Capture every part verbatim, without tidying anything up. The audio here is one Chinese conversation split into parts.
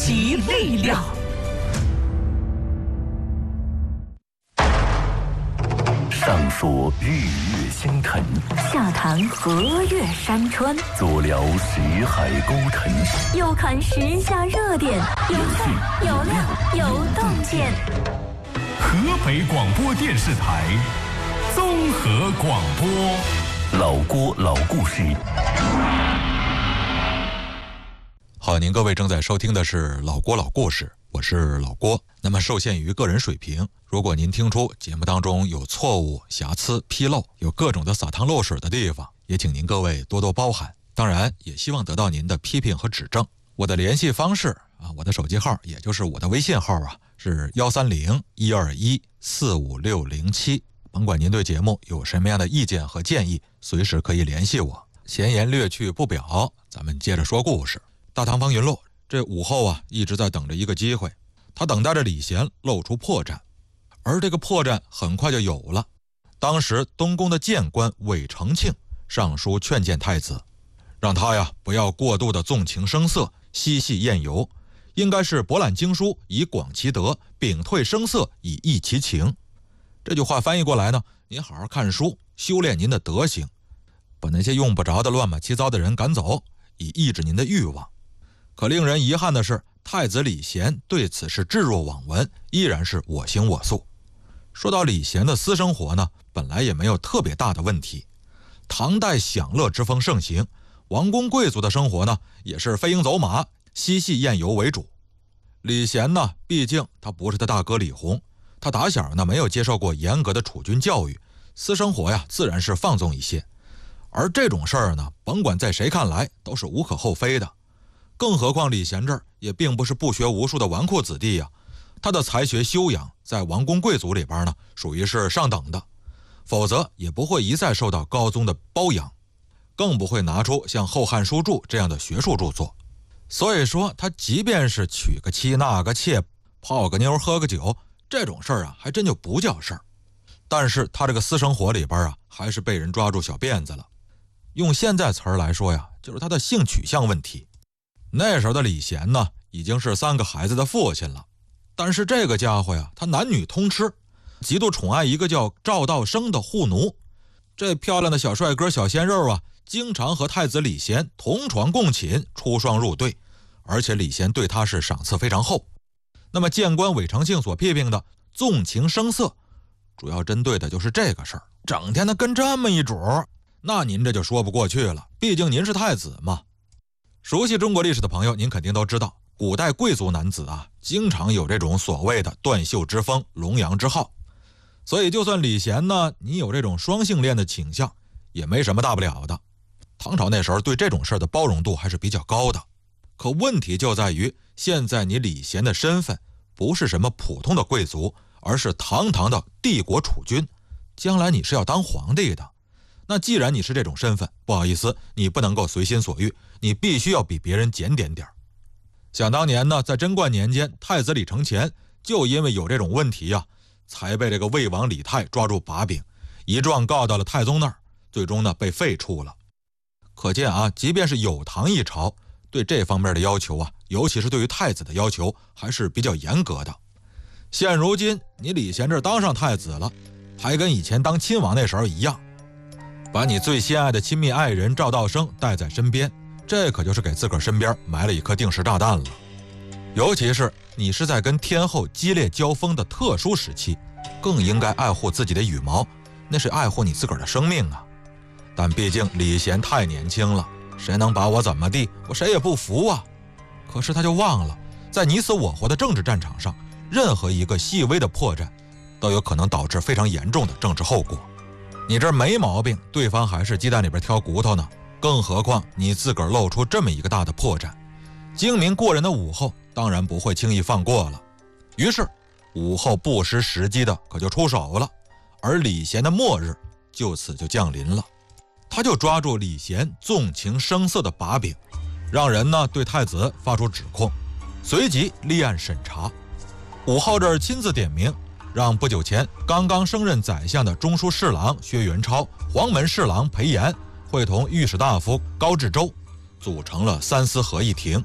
其力量。 上说日月星辰， 下谈河岳山川， 左聊识海沟沉， 右看时下热点，有趣有料有洞见。 河北广播电视台综合广播， 老郭老故事。 好，您各位正在收听的是老郭老故事，我是老郭。那么受限于个人水平，如果您听出节目当中有错误、瑕疵、纰漏，有各种的洒汤漏水的地方，也请您各位多多包涵。当然也希望得到您的批评和指正。我的联系方式啊，我的手机号也就是我的微信号啊，是幺三零一二一四五六零七。甭管您对节目有什么样的意见和建议，随时可以联系我。闲言略去不表，咱们接着说故事。大唐方云路这武后啊，一直在等着一个机会，他等待着李贤露出破绽，而这个破绽很快就有了。当时东宫的谏官韦承庆上书劝谏太子，让他呀不要过度的纵情声色，嬉戏宴游，应该是博览经书以广其德，屏退声色以抑其情。这句话翻译过来呢，您好好看书，修炼您的德行，把那些用不着的乱码七糟的人赶走，以抑制您的欲望。可令人遗憾的是，太子李贤对此是置若罔闻，依然是我行我素。说到李贤的私生活呢，本来也没有特别大的问题。唐代享乐之风盛行，王公贵族的生活呢，也是飞鹰走马、嬉戏宴游为主。李贤呢，毕竟他不是他大哥李弘，他打小呢没有接受过严格的储君教育，私生活呀自然是放纵一些。而这种事儿呢，甭管在谁看来都是无可厚非的。更何况李贤这儿也并不是不学无术的纨绔子弟呀、啊，他的才学修养在王公贵族里边呢，属于是上等的，否则也不会一再受到高宗的包养，更不会拿出像《后汉书注》这样的学术著作。所以说，他即便是娶个妻纳个妾，泡个妞喝个酒，这种事儿啊，还真就不叫事儿。但是他这个私生活里边啊，还是被人抓住小辫子了。用现在词儿来说呀，就是他的性取向问题。那时候的李贤呢，已经是三个孩子的父亲了，但是这个家伙呀，他男女通吃，极度宠爱一个叫赵道生的护奴。这漂亮的小帅哥、小鲜肉啊，经常和太子李贤同床共寝，出双入对，而且李贤对他是赏赐非常厚。那么谏官韦承庆所批评的纵情声色，主要针对的就是这个事儿。整天的跟这么一主，那您这就说不过去了，毕竟您是太子嘛。熟悉中国历史的朋友，您肯定都知道，古代贵族男子啊，经常有这种所谓的断袖之风、龙阳之好。所以就算李贤呢，你有这种双性恋的倾向，也没什么大不了的。唐朝那时候对这种事儿的包容度还是比较高的。可问题就在于，现在你李贤的身份不是什么普通的贵族，而是堂堂的帝国储君，将来你是要当皇帝的。那既然你是这种身份，不好意思，你不能够随心所欲，你必须要比别人检点点。想当年呢，在贞观年间，太子李承乾就因为有这种问题啊，才被这个魏王李泰抓住把柄，一状告到了太宗那儿，最终呢被废黜了。可见啊，即便是有唐一朝，对这方面的要求啊，尤其是对于太子的要求，还是比较严格的。现如今你李贤这当上太子了，还跟以前当亲王那时候一样，把你最心爱的亲密爱人赵道生带在身边，这可就是给自个儿身边埋了一颗定时炸弹了。尤其是你是在跟天后激烈交锋的特殊时期，更应该爱护自己的羽毛，那是爱护你自个儿的生命啊。但毕竟李贤太年轻了，谁能把我怎么地，我谁也不服啊。可是他就忘了，在你死我活的政治战场上，任何一个细微的破绽都有可能导致非常严重的政治后果。你这没毛病，对方还是鸡蛋里边挑骨头呢，更何况你自个儿露出这么一个大的破绽。精明过人的武后当然不会轻易放过了，于是武后不失时机的可就出手了，而李贤的末日就此就降临了。他就抓住李贤纵情声色的把柄，让人呢对太子发出指控，随即立案审查。武后这儿亲自点名，让不久前刚刚升任宰相的中书侍郎薛元超、黄门侍郎裴炎会同御史大夫高志周，组成了三司合议庭，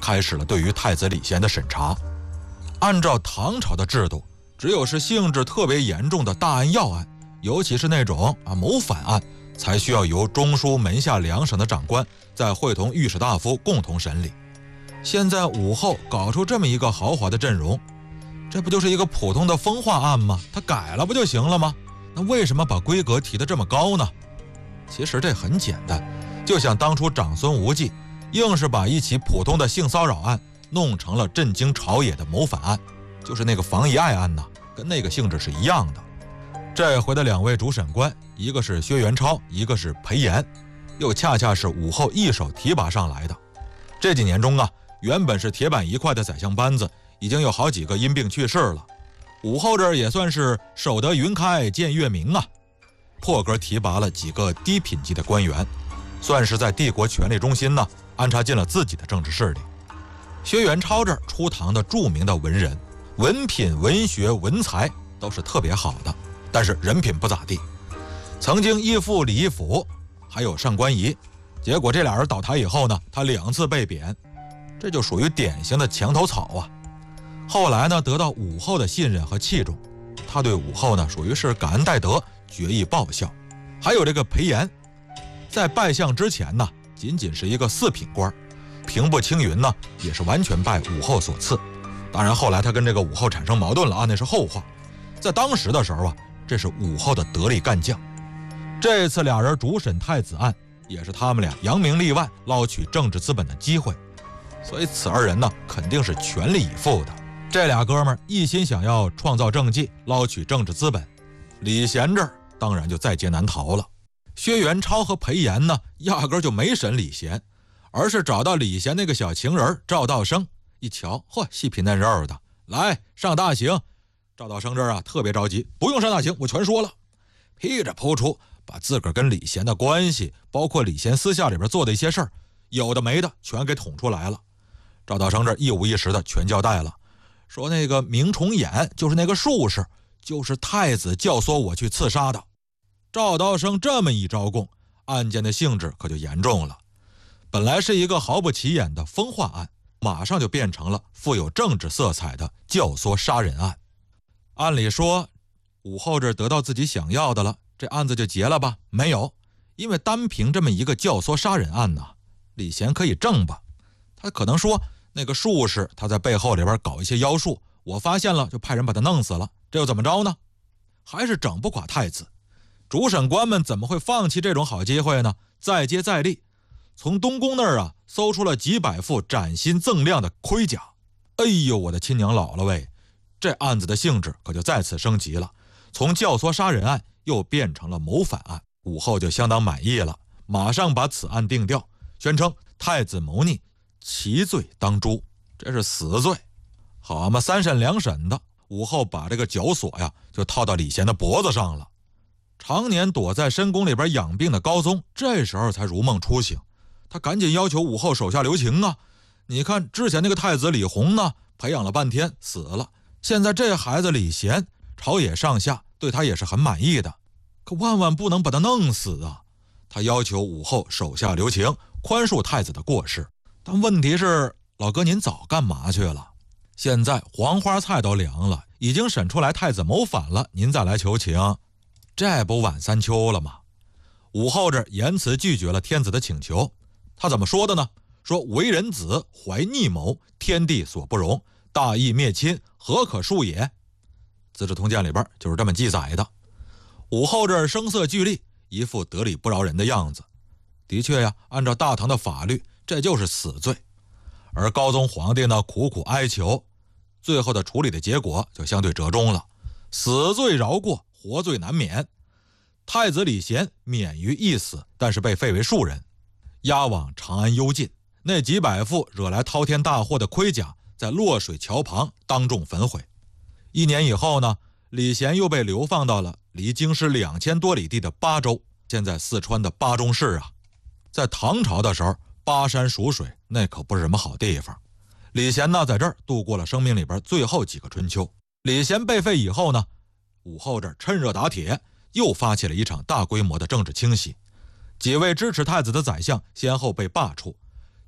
开始了对于太子李贤的审查。按照唐朝的制度，只有是性质特别严重的大案要案，尤其是那种啊谋反案，才需要由中书门下两省的长官再会同御史大夫共同审理。现在武后搞出这么一个豪华的阵容，这不就是一个普通的风化案吗？他改了不就行了吗？那为什么把规格提得这么高呢？其实这很简单，就像当初长孙无忌硬是把一起普通的性骚扰案弄成了震惊朝野的谋反案，就是那个房遗爱案呢，跟那个性质是一样的。这回的两位主审官，一个是薛元超，一个是裴炎，又恰恰是武后一手提拔上来的。这几年中啊，原本是铁板一块的宰相班子，已经有好几个因病去世了。武后这儿也算是守得云开见月明啊，破格提拔了几个低品级的官员，算是在帝国权力中心呢安插进了自己的政治势力。薛元超这儿出唐的著名的文人，文品、文学、文才都是特别好的，但是人品不咋地。曾经依附李义府，还有上官仪，结果这俩人倒台以后呢，他两次被贬，这就属于典型的墙头草啊。后来呢，得到武后的信任和器重，他对武后呢属于是感恩戴德，决意报效。还有这个裴炎，在拜相之前呢，仅仅是一个四品官，平步青云呢，也是完全拜武后所赐。当然后来他跟这个武后产生矛盾了啊，那是后话。在当时的时候啊，这是武后的得力干将。这次俩人主审太子案，也是他们俩扬名立万、捞取政治资本的机会，所以此二人呢，肯定是全力以赴的。这俩哥们儿一心想要创造政绩，捞取政治资本，李贤这儿当然就在劫难逃了。薛元超和裴炎呢，压根就没审李贤，而是找到李贤那个小情人赵道生，一瞧，嚯，细皮嫩肉的，来上大刑。赵道生这儿啊特别着急，不用上大刑，我全说了，噼着扑出，把自个儿跟李贤的关系，包括李贤私下里边做的一些事儿，有的没的全给捅出来了。赵道生这一五一十的全交代了，说那个明崇俨就是那个术士，就是太子教唆我去刺杀的。赵道生这么一招供，案件的性质可就严重了。本来是一个毫不起眼的风化案，马上就变成了富有政治色彩的教唆杀人案。按理说武后这得到自己想要的了，这案子就结了吧？没有，因为单凭这么一个教唆杀人案呢，李贤可以正吧？他可能说那个术士他在背后里边搞一些妖术，我发现了就派人把他弄死了，这又怎么着呢？还是整不垮太子。主审官们怎么会放弃这种好机会呢？再接再厉，从东宫那儿啊搜出了几百副崭新锃亮的盔甲。哎呦，我的亲娘姥姥喂！这案子的性质可就再次升级了，从教唆杀人案又变成了谋反案。武后就相当满意了，马上把此案定调，宣称太子谋逆，其罪当诛，这是死罪。好嘛，三审两审的，武后把这个绞索呀就套到李贤的脖子上了。常年躲在深宫里边养病的高宗，这时候才如梦初醒，他赶紧要求武后手下留情啊！你看之前那个太子李弘呢，培养了半天死了，现在这孩子李贤，朝野上下对他也是很满意的，可万万不能把他弄死啊！他要求武后手下留情，宽恕太子的过失。但问题是，老哥您早干嘛去了？现在黄花菜都凉了，已经审出来太子谋反了，您再来求情，这不晚三秋了吗？武后这言辞拒绝了天子的请求，他怎么说的呢？说为人子怀逆谋，天地所不容，大义灭亲，何可恕也？资治通鉴里边就是这么记载的。武后这声色俱厉，一副得理不饶人的样子。的确呀，按照大唐的法律，这就是死罪。而高宗皇帝呢，苦苦哀求，最后的处理的结果就相对折中了，死罪饶过，活罪难免。太子李贤免于一死，但是被废为庶人，押往长安幽禁。那几百副惹来滔天大祸的盔甲，在洛水桥旁当众焚毁。一年以后呢，李贤又被流放到了离京师两千多里地的巴州，现在四川的巴中市啊。在唐朝的时候，巴山蜀水那可不是什么好地方。李贤呢，在这儿度过了生命里边最后几个春秋。李贤被废以后呢，武后这儿趁热打铁，又发起了一场大规模的政治清洗。几位支持太子的宰相先后被罢黜，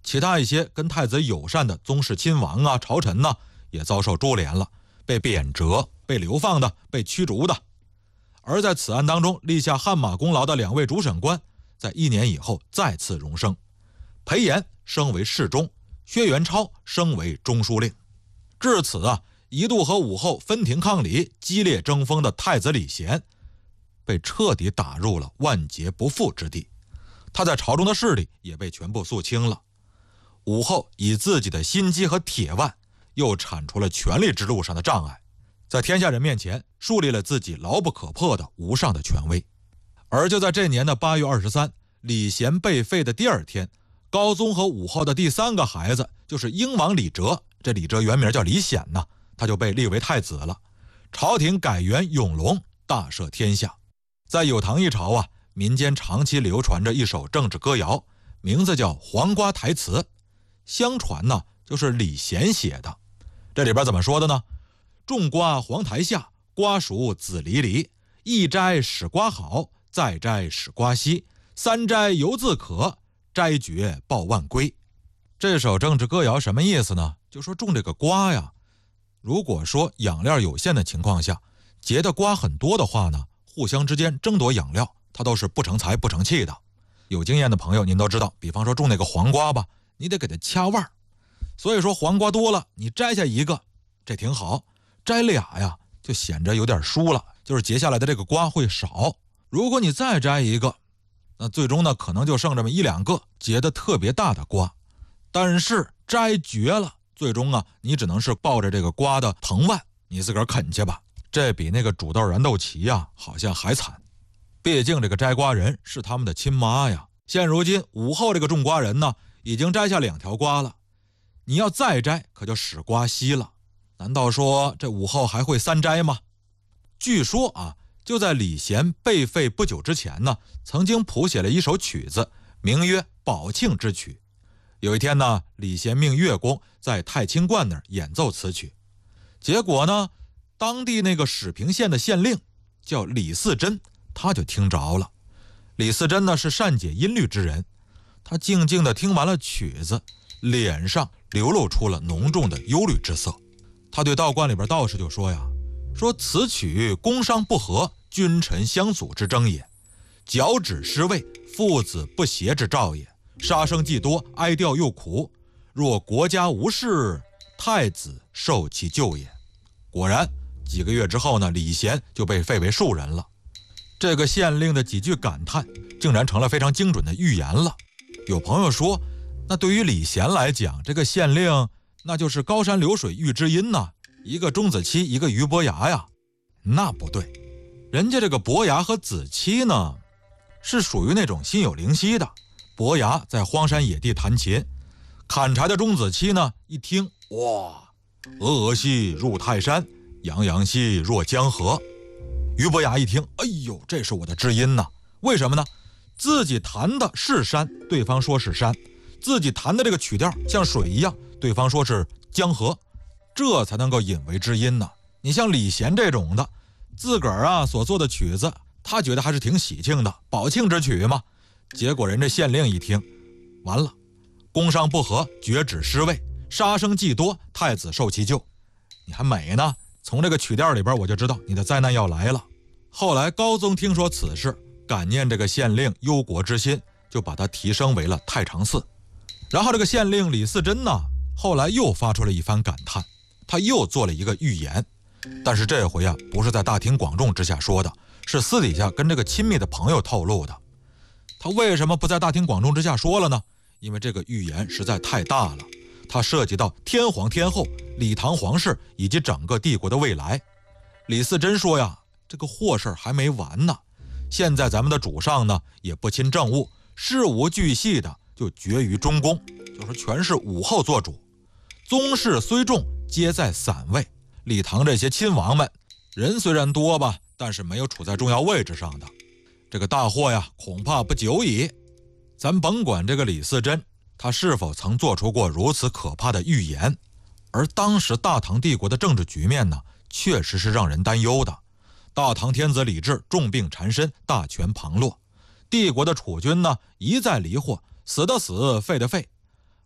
其他一些跟太子友善的宗室亲王啊、朝臣呢，也遭受株连了，被贬谪、被流放的、被驱逐的。而在此案当中立下汗马功劳的两位主审官，在一年以后再次荣升，裴炎升为侍中，薛元超升为中书令。至此啊，一度和武后分庭抗礼、激烈争锋的太子李贤，被彻底打入了万劫不复之地。他在朝中的势力也被全部肃清了。武后以自己的心机和铁腕，又铲除了权力之路上的障碍，在天下人面前树立了自己牢不可破的无上的权威。而就在这年的八月二十三，李贤被废的第二天，高宗和武后的第三个孩子就是英王李哲，这李哲原名叫李显呢，他就被立为太子了。朝廷改元永隆，大赦天下。在有唐一朝啊，民间长期流传着一首政治歌谣，名字叫《黄瓜台词》，相传呢就是李贤写的。这里边怎么说的呢？种瓜黄台下，瓜熟子离离，一摘使瓜好，再摘使瓜稀，三摘犹自可，摘绝报万归。这首政治歌谣什么意思呢？就说种这个瓜呀，如果说养料有限的情况下，结的瓜很多的话呢，互相之间争夺养料，它都是不成材不成器的。有经验的朋友您都知道，比方说种那个黄瓜吧，你得给它掐腕儿。所以说黄瓜多了，你摘下一个这挺好，摘俩呀就显着有点疏了，就是结下来的这个瓜会少。如果你再摘一个，那最终呢可能就剩这么一两个结得特别大的瓜，但是摘绝了，最终啊你只能是抱着这个瓜的藤蔓，你自个儿啃去吧。这比那个煮豆燃豆萁呀好像还惨。毕竟这个摘瓜人是他们的亲妈呀。现如今武后这个种瓜人呢，已经摘下两条瓜了，你要再摘可就使瓜稀了。难道说这武后还会三摘吗？据说啊，就在李贤被废不久之前呢，曾经谱写了一首曲子，名曰《宝庆之曲》。有一天呢，李贤命乐工在太清观那儿演奏此曲，结果呢，当地那个始平县的县令叫李嗣珍，他就听着了。李嗣珍呢是善解音律之人，他静静地听完了曲子，脸上流露出了浓重的忧虑之色。他对道观里边道士就说呀，说此曲宫商不和，君臣相阻之争也，脚趾失位，父子不协之兆也，杀生既多，哀调又苦，若国家无事，太子受其救也。果然几个月之后呢，李贤就被废为庶人了。这个县令的几句感叹竟然成了非常精准的预言了。有朋友说，那对于李贤来讲，这个县令那就是高山流水遇知音呐，一个钟子期，一个俞伯牙呀。那不对，人家这个伯牙和子期呢，是属于那种心有灵犀的。伯牙在荒山野地弹琴，砍柴的钟子期呢，一听，哇，峨峨兮入泰山，洋洋兮若江河。俞伯牙一听，哎呦，这是我的知音呐！为什么呢？自己弹的是山，对方说是山；自己弹的这个曲调像水一样，对方说是江河，这才能够引为知音呢。你像李贤这种的，自个儿啊所做的曲子，他觉得还是挺喜庆的，宝庆之曲嘛。结果人这县令一听，完了，宫商不和，爵止失位，杀生既多，太子受其救。你还美呢？从这个曲调里边我就知道你的灾难要来了。后来高宗听说此事，感念这个县令忧国之心，就把他提升为了太常寺。然后这个县令李嗣珍呢，后来又发出了一番感叹，他又做了一个预言，但是这回啊不是在大庭广众之下说的，是私底下跟这个亲密的朋友透露的。他为什么不在大庭广众之下说了呢？因为这个预言实在太大了，它涉及到天皇天后、李唐皇室以及整个帝国的未来。李嗣珍说呀，这个祸事还没完呢。现在咱们的主上呢也不亲政务，事无巨细的就决于中宫，就是全是武后做主。宗室虽重，皆在散位。李唐这些亲王们人虽然多吧，但是没有处在重要位置上的。这个大祸呀，恐怕不久矣。咱甭管这个李嗣珍他是否曾做出过如此可怕的预言，而当时大唐帝国的政治局面呢，确实是让人担忧的。大唐天子李治重病缠身，大权旁落，帝国的储君呢一再离祸，死的死，废的废。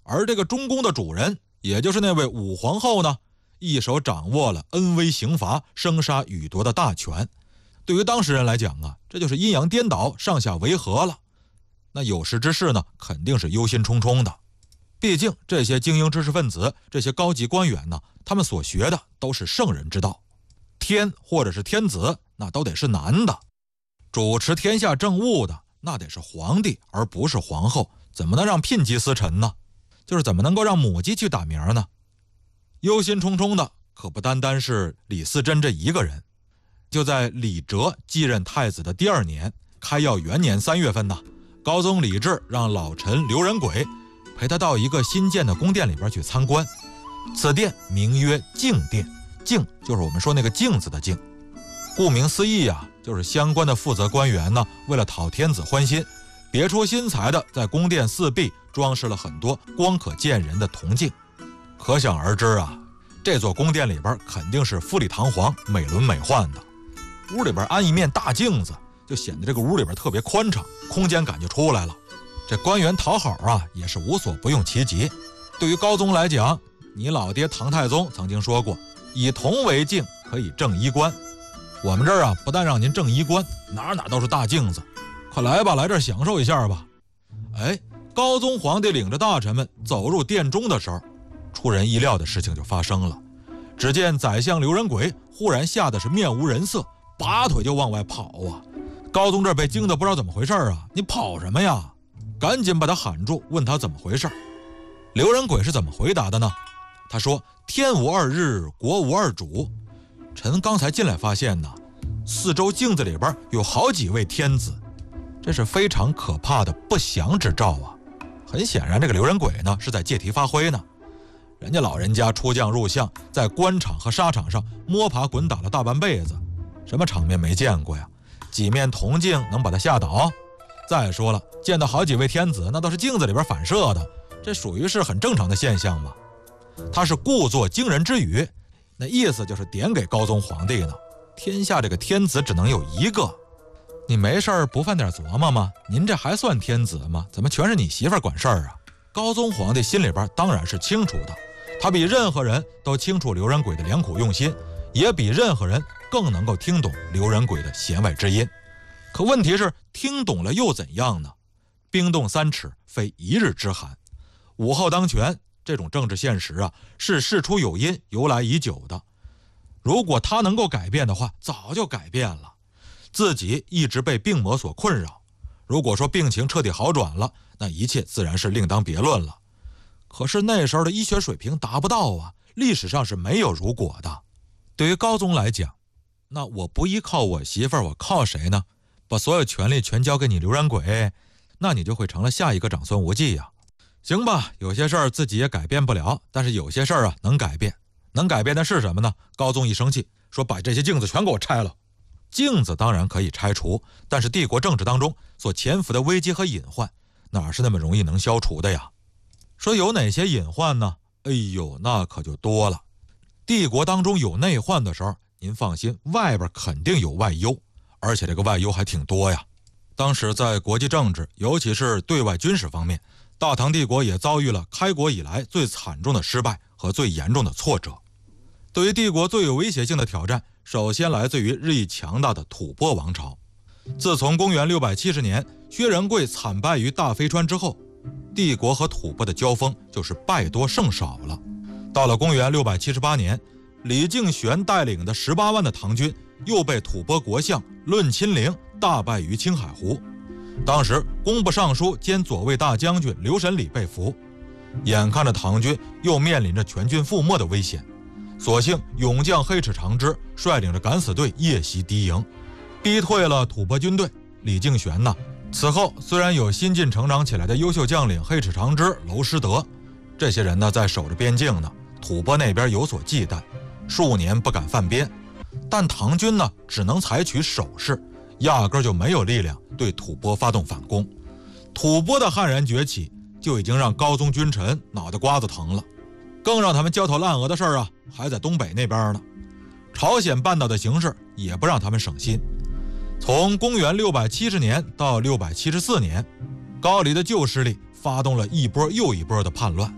而这个中宫的主人，也就是那位武皇后呢，一手掌握了恩威刑罚、生杀予夺的大权。对于当事人来讲啊，这就是阴阳颠倒、上下违和了。那有识之士呢，肯定是忧心忡忡的。毕竟这些精英知识分子、这些高级官员呢，他们所学的都是圣人之道，天或者是天子，那都得是男的。主持天下政务的，那得是皇帝，而不是皇后。怎么能让聘姬司臣呢？就是怎么能够让母鸡去打鸣呢？忧心忡忡的可不单单是李嗣珍这一个人。就在李哲继任太子的第二年，开耀元年三月份呢，高宗李治让老臣刘仁轨陪他到一个新建的宫殿里边去参观。此殿名曰静殿，静就是我们说那个镜子的镜。顾名思义啊，就是相关的负责官员呢，为了讨天子欢心，别出心裁的在宫殿四壁装饰了很多光可见人的铜镜。可想而知啊，这座宫殿里边肯定是富丽堂皇、美轮美奂的。屋里边安一面大镜子，就显得这个屋里边特别宽敞，空间感就出来了。这官员讨好啊，也是无所不用其极。对于高宗来讲，你老爹唐太宗曾经说过，以铜为镜，可以正衣冠。我们这儿啊，不但让您正衣冠，哪哪都是大镜子，快来吧，来这儿享受一下吧。哎，高宗皇帝领着大臣们走入殿中的时候，出人意料的事情就发生了。只见宰相刘仁轨忽然吓得是面无人色，拔腿就往外跑啊！高宗这被惊得不知道怎么回事啊！你跑什么呀？赶紧把他喊住，问他怎么回事。刘仁轨是怎么回答的呢？他说：天无二日，国无二主。臣刚才进来发现呢，四周镜子里边有好几位天子，这是非常可怕的不祥之兆啊！很显然，这个刘仁轨呢是在借题发挥呢。人家老人家出将入相，在官场和沙场上摸爬滚打了大半辈子，什么场面没见过呀？几面铜镜能把他吓倒？再说了，见到好几位天子，那都是镜子里边反射的，这属于是很正常的现象嘛。他是故作惊人之语，那意思就是点给高宗皇帝呢，天下这个天子只能有一个，你没事不犯点琢磨吗？您这还算天子吗？怎么全是你媳妇管事儿啊？高宗皇帝心里边当然是清楚的，他比任何人都清楚刘仁轨的良苦用心，也比任何人更能够听懂刘仁轨的弦外之音。可问题是，听懂了又怎样呢？冰冻三尺，非一日之寒。武后当权，这种政治现实啊，是事出有因，由来已久的。如果他能够改变的话，早就改变了。自己一直被病魔所困扰，如果说病情彻底好转了，那一切自然是另当别论了。可是那时候的医学水平达不到啊，历史上是没有如果的。对于高宗来讲，那我不依靠我媳妇儿，我靠谁呢？把所有权力全交给你刘仁轨，那你就会成了下一个长孙无忌呀。行吧，有些事儿自己也改变不了，但是有些事儿啊能改变。能改变的是什么呢？高宗一生气，说把这些镜子全给我拆了。镜子当然可以拆除，但是帝国政治当中所潜伏的危机和隐患，哪是那么容易能消除的呀？说有哪些隐患呢？哎呦，那可就多了。帝国当中有内患的时候，您放心，外边肯定有外忧，而且这个外忧还挺多呀。当时在国际政治，尤其是对外军事方面，大唐帝国也遭遇了开国以来最惨重的失败和最严重的挫折。对于帝国最有威胁性的挑战，首先来自于日益强大的吐蕃王朝。自从公元六百七十年薛仁贵惨败于大飞川之后，帝国和吐蕃的交锋就是败多胜少了。到了公元六百七十八年，李敬玄带领的十八万的唐军又被吐蕃国相论亲陵大败于青海湖。当时工部尚书兼左卫大将军刘审礼被俘，眼看着唐军又面临着全军覆没的危险，所幸勇将黑齿长枝率领着敢死队夜袭敌营，逼退了吐蕃军队。李敬玄呢，此后虽然有新晋成长起来的优秀将领黑齿长枝、娄师德，这些人呢在守着边境呢，吐蕃那边有所忌惮，数年不敢犯边，但唐军呢只能采取守势，压根就没有力量对吐蕃发动反攻。吐蕃的悍然崛起就已经让高宗君臣脑袋瓜子疼了，更让他们焦头烂额的事儿啊还在东北那边呢。朝鲜半岛的形势也不让他们省心。从公元六百七十年到六百七十四年，高丽的旧势力发动了一波又一波的叛乱，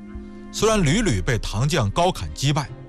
虽然屡屡被唐将高侃击败，